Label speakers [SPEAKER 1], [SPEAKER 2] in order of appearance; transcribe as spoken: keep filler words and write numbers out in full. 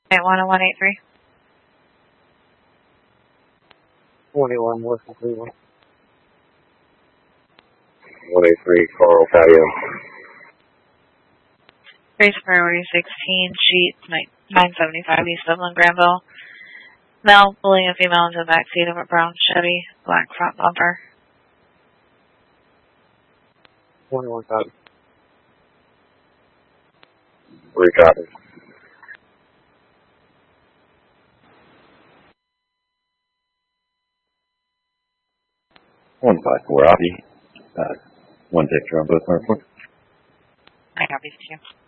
[SPEAKER 1] eight one oh one eight three.
[SPEAKER 2] twenty-one West Cleveland.
[SPEAKER 3] one eight three, Carl Patio.
[SPEAKER 1] Grace Priority sixteen, Sheet nine seventy-five East Dublin, Granville. Male pulling a female into the backseat of a brown Chevy, black front bumper.
[SPEAKER 2] twenty-one copy.
[SPEAKER 3] Three copies.
[SPEAKER 4] one five four, Avi. Uh, one picture on both markers.
[SPEAKER 1] I copy, thank you.